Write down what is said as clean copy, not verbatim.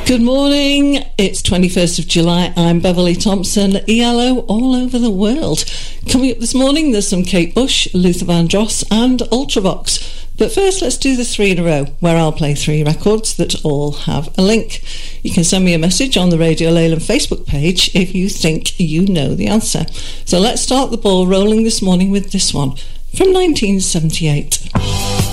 Good morning, it's 21st of July, I'm Beverly Thompson, ELO all over the world. Coming up this morning, there's some Kate Bush, Luther Vandross and Ultravox. But first, let's do the three in a row, where I'll play three records that all have a link. You can send me a message on the Radio Leyland Facebook page if you think you know the answer. So let's start the ball rolling this morning with this one, from 1978.